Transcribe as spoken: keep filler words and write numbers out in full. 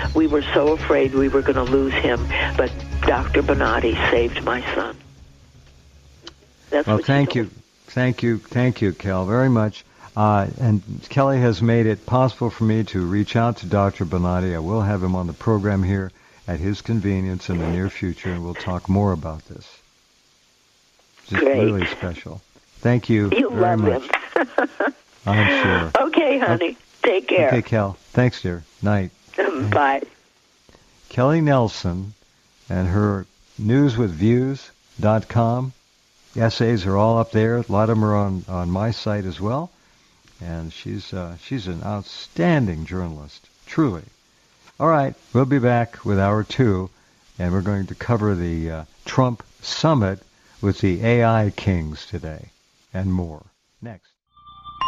we were so afraid we were going to lose him, but Doctor Bonatti saved my son. That's well, what thank you, you. Thank you. Thank you, Kel, very much. Uh, and Kelly has made it possible for me to reach out to Doctor Bonatti. I will have him on the program here at his convenience in the near future, and we'll talk more about this. It's Great. really special. Thank you you very love much. him. I'm sure. Okay, honey. Okay. Take care. Okay, Kel. Thanks, dear. Night. Bye. Kelly Nelson and her news with views dot com. Essays are all up there. A lot of them are on, on my site as well. And she's uh, she's an outstanding journalist, truly. All right, we'll be back with hour two, and we're going to cover the uh, Trump summit with the A I kings today and more. Next.